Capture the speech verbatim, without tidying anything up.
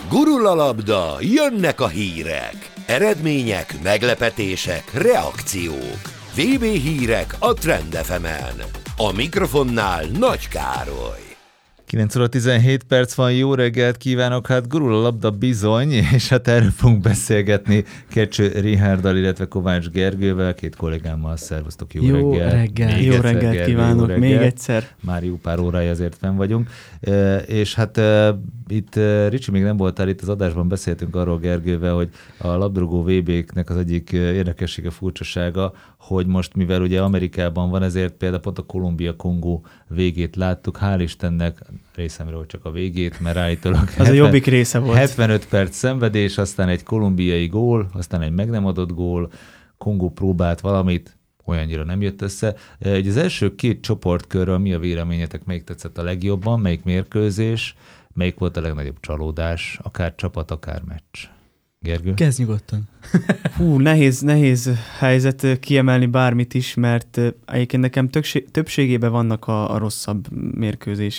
Gurul a labda, jönnek a hírek, eredmények, meglepetések, reakciók, vé bé hírek a Trend ef emen. A mikrofonnál Nagy Károly. kilenc óra tizenhét perc van, jó reggelt kívánok, hát gurul a labda bizony, és hát erről fogunk beszélgetni Kecső Richárddal, illetve Kovács Gergővel, két kollégámmal. Szervusztok, jó, jó reggelt. reggel. Jó egyszer, reggelt Gergő, kívánok, jó reggelt. még egyszer. Már jó pár órája azért fenn vagyunk. E, és hát e, itt e, Ricsi, még nem voltál itt az adásban, beszéltünk arról Gergővel, hogy a labdarúgó vé béknek az egyik érdekessége, furcsasága, hogy most, mivel ugye Amerikában van, ezért például pont a Kolumbia-Kongó végét láttuk, hál' Istennek, részemről csak a végét, mert állítólag az a jobbik része volt. hetvenöt perc szenvedés, aztán egy kolumbiai gól, aztán egy meg nem adott gól, Kongó próbált valamit, olyannyira nem jött össze. Egy az első két csoportkörről mi a véleményetek, melyik tetszett a legjobban, melyik mérkőzés, melyik volt a legnagyobb csalódás, akár csapat, akár meccs? Gergő? Kezd nyugodtan. Hú, nehéz, nehéz helyzet kiemelni bármit is, mert egyébként nekem többség, többségében vannak a, a rosszabb